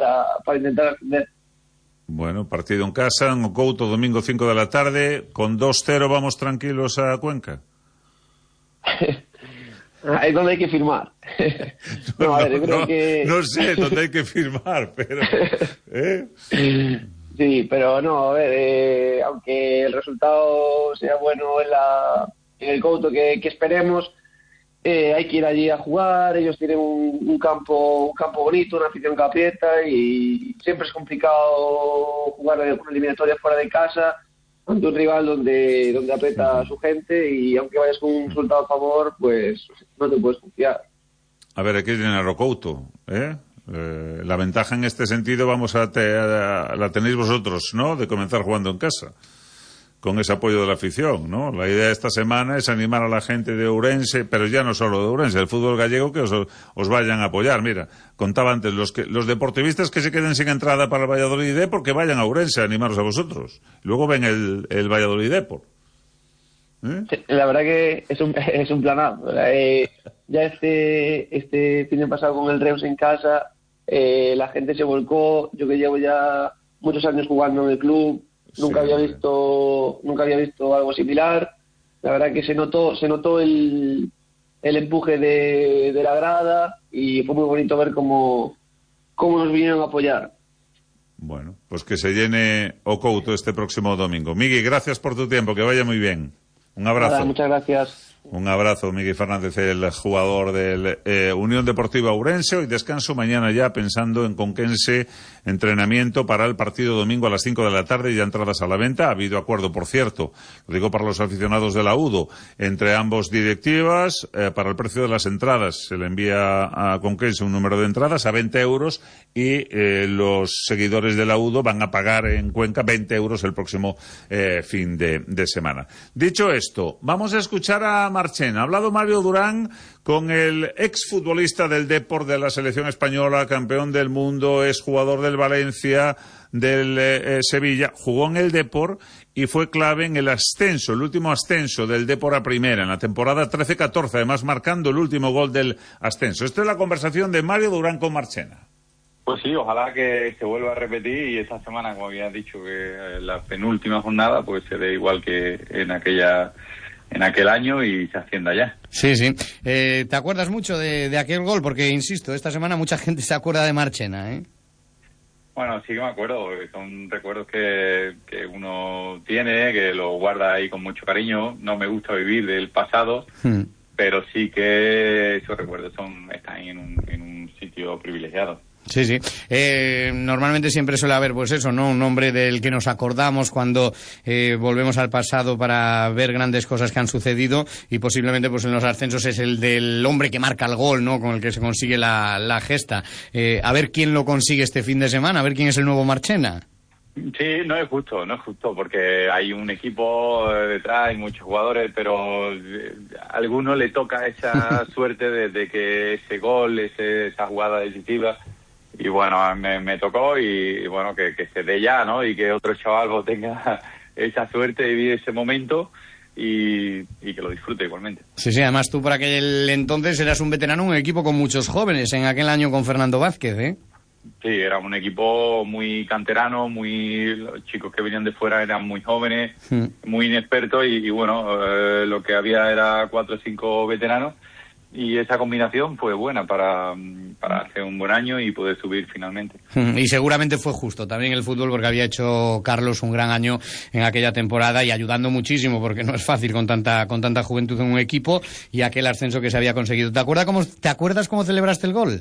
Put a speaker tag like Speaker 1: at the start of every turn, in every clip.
Speaker 1: para intentar ascender.
Speaker 2: Bueno, partido en casa, en Ocouto, domingo 5 de la tarde, con 2-0 vamos tranquilos a Cuenca.
Speaker 1: Es donde hay que firmar. No, a ver, yo creo que...
Speaker 2: No sé dónde hay que firmar, pero...
Speaker 1: Sí, pero no, a ver, aunque el resultado sea bueno en el Couto que esperemos, hay que ir allí a jugar. Ellos tienen un campo bonito, una afición que aprieta, y siempre es complicado jugar una eliminatoria fuera de casa ante un rival donde aprieta a su gente, y aunque vayas con un resultado a favor, pues no te puedes confiar.
Speaker 2: A ver, aquí tiene a Couto, la ventaja en este sentido la tenéis vosotros, ¿no? De comenzar jugando en casa, con ese apoyo de la afición, ¿no? La idea de esta semana es animar a la gente de Ourense, pero ya no solo de Ourense, el fútbol gallego, que os vayan a apoyar. Mira, contaba antes, los deportivistas que se queden sin entrada para el Valladolid Depor, que vayan a Ourense a animaros a vosotros. Luego ven el Valladolid Depor.
Speaker 1: La verdad que es un planazo. Ya este fin de pasado con el Reus en casa, la gente se volcó. Yo que llevo ya muchos años jugando en el club, nunca había visto algo similar. La verdad que se notó el empuje de la grada, y fue muy bonito ver cómo nos vinieron a apoyar.
Speaker 2: Bueno, pues que se llene Ocouto este próximo domingo. Miguel, gracias por tu tiempo, que vaya muy bien. Un abrazo.
Speaker 1: Nada, muchas gracias.
Speaker 2: Un abrazo, Miguel Fernández, el jugador del Unión Deportiva Ourense. Hoy descanso, mañana ya pensando en Conquense, entrenamiento para el partido domingo a las 5 de la tarde, y ya entradas a la venta. Ha habido acuerdo, por cierto, lo digo para los aficionados de la UDO, entre ambos directivas, para el precio de las entradas. Se le envía a Conquense un número de entradas a 20 euros, y los seguidores de la UDO van a pagar en Cuenca 20 euros el próximo fin de semana. Dicho esto, vamos a escuchar a Marchena. Ha hablado Mario Durán con el exfutbolista del Depor, de la selección española, campeón del mundo, es jugador del Valencia, del Sevilla, jugó en el Depor y fue clave en el ascenso, el último ascenso del Depor a primera, en la temporada 13-14, además marcando el último gol del ascenso. Esta es la conversación de Mario Durán con Marchena.
Speaker 3: Pues sí, ojalá que se vuelva a repetir, y esta semana, como habías dicho, que la penúltima jornada pues se dé igual que en aquel año, y se ascienda ya.
Speaker 4: Sí. ¿Te acuerdas mucho de aquel gol? Porque, insisto, esta semana mucha gente se acuerda de Marchena, ¿eh?
Speaker 3: Bueno, sí que me acuerdo. Son recuerdos que uno tiene, que lo guarda ahí con mucho cariño. No me gusta vivir del pasado, pero sí que esos recuerdos están en un sitio privilegiado.
Speaker 4: Sí. Normalmente siempre suele haber, pues eso, ¿no? Un nombre del que nos acordamos cuando volvemos al pasado para ver grandes cosas que han sucedido, y posiblemente pues en los ascensos es el del hombre que marca el gol, ¿no? Con el que se consigue la gesta. A ver quién lo consigue este fin de semana, a ver quién es el nuevo Marchena.
Speaker 3: Sí, no es justo, porque hay un equipo detrás, hay muchos jugadores, pero a alguno le toca esa suerte de que ese gol, esa jugada decisiva. Y bueno, me tocó, y bueno, que se dé ya, ¿no? Y que otro chaval tenga esa suerte de vivir ese momento, y que lo disfrute igualmente. Sí,
Speaker 4: además tú por aquel entonces eras un veterano, un equipo con muchos jóvenes, en aquel año con Fernando Vázquez, ¿eh?
Speaker 3: Sí, era un equipo muy canterano, los chicos que venían de fuera eran muy jóvenes, muy inexpertos, y bueno, lo que había era 4 o 5 veteranos. Y esa combinación fue buena para hacer un buen año y poder subir finalmente.
Speaker 4: Y seguramente fue justo también el fútbol, porque había hecho Carlos un gran año en aquella temporada, y ayudando muchísimo, porque no es fácil con tanta juventud en un equipo, y aquel ascenso que se había conseguido. ¿Te acuerdas cómo celebraste el gol?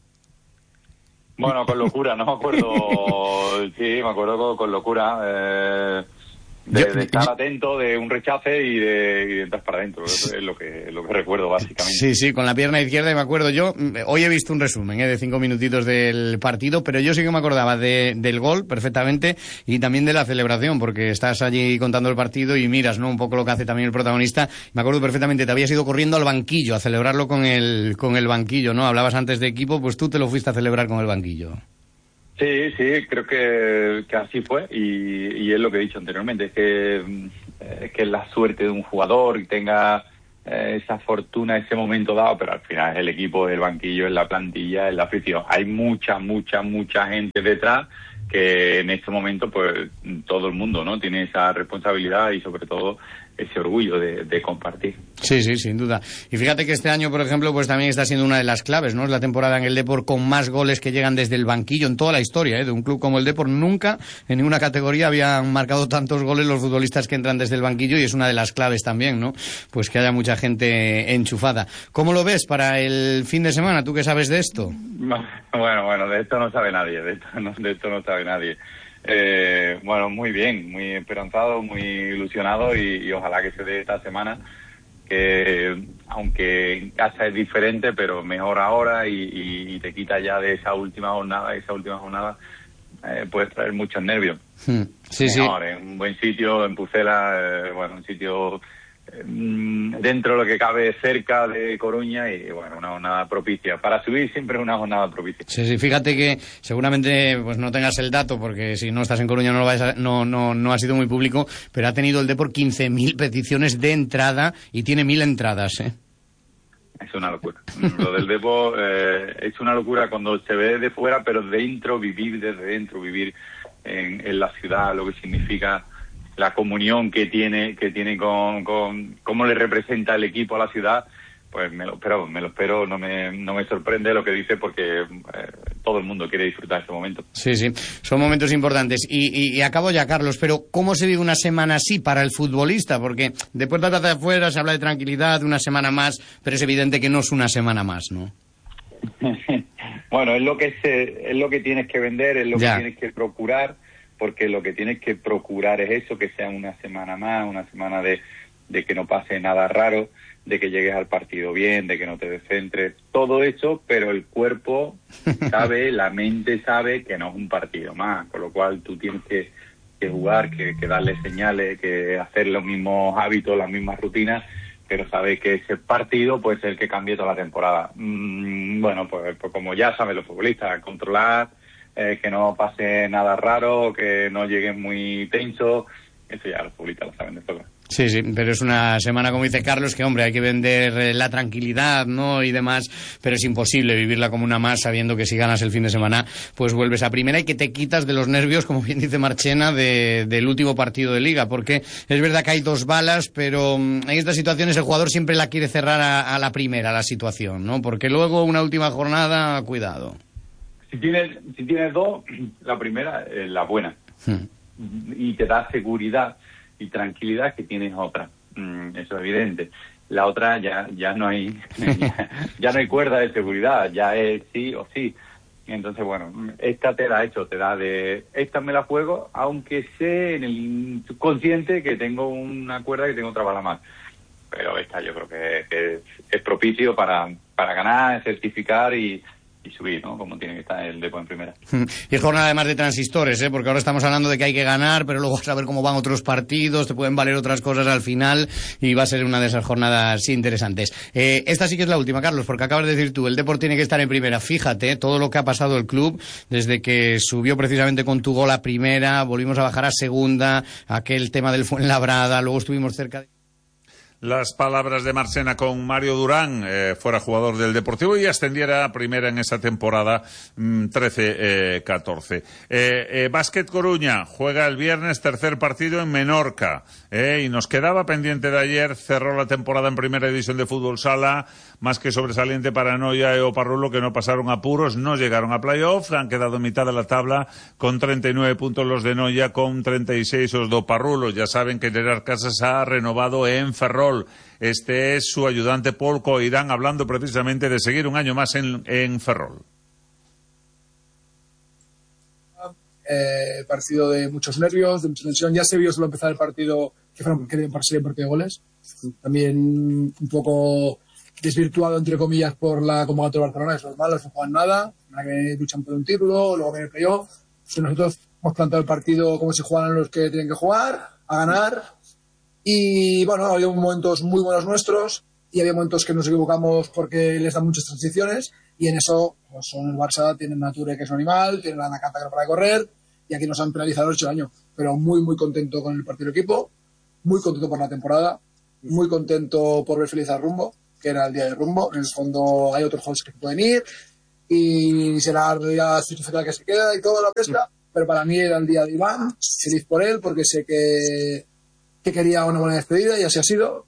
Speaker 3: Bueno, con locura, no me acuerdo. Sí, me acuerdo con locura. De estar atento, de un rechace y de entrar para adentro. Eso es lo que recuerdo básicamente.
Speaker 4: Sí, con la pierna izquierda, y me acuerdo yo. Hoy he visto un resumen de 5 minutitos del partido, pero yo sí que me acordaba del gol perfectamente, y también de la celebración, porque estás allí contando el partido y miras, ¿no?, un poco lo que hace también el protagonista. Me acuerdo perfectamente, te habías ido corriendo al banquillo a celebrarlo con el banquillo, ¿no? Hablabas antes de equipo, pues tú te lo fuiste a celebrar con el banquillo.
Speaker 3: Sí, creo que así fue, y es lo que he dicho anteriormente, es que es la suerte de un jugador y tenga esa fortuna, ese momento dado, pero al final es el equipo, el banquillo, es la plantilla, es la afición. Hay mucha gente detrás que en este momento, pues, todo el mundo, ¿no?, tiene esa responsabilidad y sobre todo ese orgullo de compartir.
Speaker 4: Sí, sin duda. Y fíjate que este año, por ejemplo, pues también está siendo una de las claves, ¿no? Es la temporada en el Depor con más goles que llegan desde el banquillo en toda la historia, de un club como el Depor. Nunca en ninguna categoría habían marcado tantos goles los futbolistas que entran desde el banquillo, y es una de las claves también, ¿no? Pues que haya mucha gente enchufada. ¿Cómo lo ves para el fin de semana? ¿Tú qué sabes de esto?
Speaker 3: Bueno, de esto no sabe nadie, de esto no sabe nadie. Bueno, muy bien, muy esperanzado, muy ilusionado y ojalá que se dé esta semana, que aunque en casa es diferente, pero mejor ahora y te quita ya de esa última jornada puede traer muchos nervios.
Speaker 4: Sí.
Speaker 3: Mejor, en un buen sitio, en Pucela, un sitio dentro de lo que cabe, cerca de Coruña, y bueno, una jornada propicia para subir, siempre es una jornada propicia.
Speaker 4: Sí, fíjate que seguramente pues no tengas el dato, porque si no estás en Coruña no ha sido muy público, pero ha tenido el Depor 15.000 peticiones de entrada y tiene 1.000 entradas,
Speaker 3: Es una locura. Lo del Depor es una locura cuando se ve de fuera, pero desde dentro, vivir en la ciudad, lo que significa la comunión que tiene con cómo le representa el equipo a la ciudad, pues me lo espero, no me sorprende lo que dice, porque todo el mundo quiere disfrutar ese momento.
Speaker 4: Sí, son momentos importantes. Y acabo ya, Carlos, pero ¿cómo se vive una semana así para el futbolista? Porque de puertas hacia afuera se habla de tranquilidad, de una semana más, pero es evidente que no es una semana más, ¿no?
Speaker 3: Bueno, es lo que tienes que vender, es lo que tienes que procurar, porque lo que tienes que procurar es eso, que sea una semana más, una semana de que no pase nada raro, de que llegues al partido bien, de que no te descentres, todo eso, pero el cuerpo sabe, la mente sabe que no es un partido más, con lo cual tú tienes que jugar, que darle señales, que hacer los mismos hábitos, las mismas rutinas, pero sabes que ese partido puede ser el que cambie toda la temporada. Bueno, pues como ya saben los futbolistas, controlar, que no pase nada raro, que no lleguen muy tensos, eso ya los futbolistas lo saben de sobra.
Speaker 4: Sí, pero es una semana, como dice Carlos, que, hombre, hay que vender la tranquilidad, ¿no?, y demás, pero es imposible vivirla como una más, sabiendo que si ganas el fin de semana, pues vuelves a primera y que te quitas de los nervios, como bien dice Marchena, del último partido de Liga, porque es verdad que hay 2 balas, pero en estas situaciones el jugador siempre la quiere cerrar a la primera, la situación, ¿no?, porque luego una última jornada, cuidado.
Speaker 3: Si tienes 2, la primera es la buena, y te da seguridad y tranquilidad que tienes otra, eso es evidente. La otra ya no hay ya no hay cuerda de seguridad, ya es sí o sí. Entonces, bueno, esta te da esta me la juego, aunque sé en el subconsciente que tengo una cuerda, que tengo otra bala más, pero esta yo creo que es propicio para ganar, certificar y subir, ¿no?, como tiene que estar el Depor en primera.
Speaker 4: Y jornada además de transistores, porque ahora estamos hablando de que hay que ganar, pero luego a saber cómo van otros partidos, te pueden valer otras cosas al final, y va a ser una de esas jornadas interesantes. Esta sí que es la última, Carlos, porque acabas de decir tú, el Depor tiene que estar en primera. Fíjate todo lo que ha pasado el club desde que subió precisamente con tu gol a primera, volvimos a bajar a segunda, aquel tema del Fuenlabrada, luego estuvimos cerca de...
Speaker 2: Las palabras de Marchena con Mario Durán, fuera jugador del Deportivo y ascendiera a primera en esa temporada 13-14. Básquet Coruña juega el viernes, tercer partido en Menorca, y nos quedaba pendiente de ayer, cerró la temporada en primera división de fútbol sala, más que sobresaliente para Noia y Oparrulo, que no pasaron apuros, no llegaron a playoff, han quedado en mitad de la tabla con 39 puntos los de Noia, con 36 los de Oparrulo. Ya saben que Gerard Casas ha renovado en Ferrol. Este es su ayudante Paul Coirán, hablando precisamente de seguir un año más en Ferrol.
Speaker 5: Partido de muchos nervios, de mucha tensión. Ya se vio solo empezar el partido que sería porque de goles. También un poco desvirtuado, entre comillas, por la convocatoria de Barcelona. Eso es malo, no juegan nada. Que luchan por un título, luego viene el playoff. Nosotros hemos planteado el partido como si jugaran los que tienen que jugar, a ganar. Y bueno, había momentos muy buenos nuestros y había momentos que nos equivocamos porque les dan muchas transiciones, y en eso pues son el Barça, tienen Nature, que es un animal, tienen la Nakata, que no para de correr, y aquí nos han penalizado el 8 años. Pero muy contento con el partido del equipo, muy contento por la temporada, muy contento por ver feliz al Rumbo, que era el día de Rumbo. En el fondo hay otros jugadores que pueden ir y será la certificada que se queda y toda la pesca, pero para mí era el día de Iván, feliz por él porque sé que quería una buena despedida y así ha sido.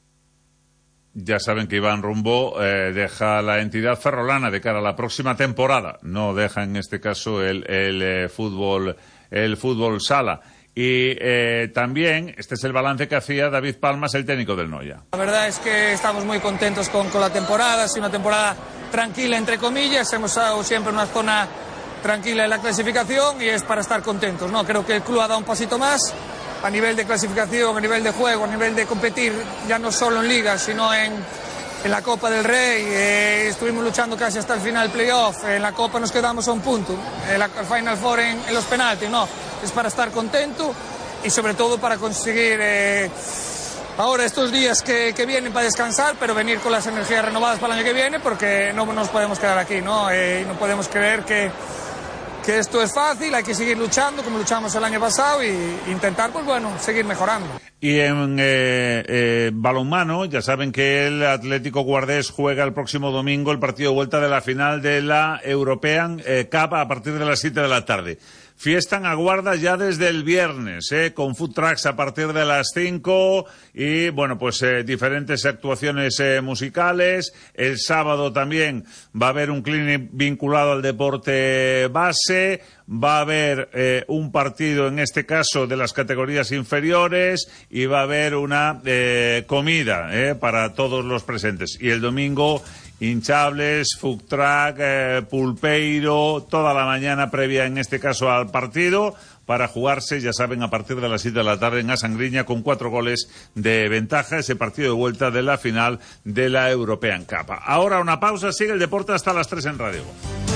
Speaker 2: Ya saben que Iván Rumbo deja la entidad ferrolana de cara a la próxima temporada, no deja en este caso el fútbol sala. Y también, este es el balance que hacía David Palmas, el técnico del Noia.
Speaker 6: La verdad es que estamos muy contentos con la temporada, ha sido una temporada tranquila entre comillas, hemos estado siempre en una zona tranquila en la clasificación y es para estar contentos, ¿no? Creo que el club ha dado un pasito más a nivel de clasificación, a nivel de juego, a nivel de competir, ya no solo en Liga, sino en la Copa del Rey. Estuvimos luchando casi hasta el final playoff, en la Copa nos quedamos a un punto, en la Final Four en los penaltis, no, es para estar contento y sobre todo para conseguir ahora estos días que vienen para descansar, pero venir con las energías renovadas para el año que viene, porque no nos podemos quedar aquí, ¿no? No podemos creer que esto es fácil, hay que seguir luchando como luchamos el año pasado y intentar, pues bueno, seguir mejorando.
Speaker 2: Y en balonmano, ya saben que el Atlético Guardés juega el próximo domingo el partido de vuelta de la final de la European Cup a partir de las 7 de la tarde. Fiesta en Aguarda ya desde el viernes, con food trucks a partir de las 5 y, bueno, pues diferentes actuaciones musicales. El sábado también va a haber un clinic vinculado al deporte base. Va a haber un partido, en este caso, de las categorías inferiores y va a haber una comida para todos los presentes. Y el domingo, hinchables, food truck, pulpeiro, toda la mañana previa, en este caso, al partido, para jugarse, ya saben, a partir de las 7 de la tarde en Asangriña, con 4 goles de ventaja, ese partido de vuelta de la final de la European Cup. Ahora una pausa, sigue el deporte hasta las 3 en Radio.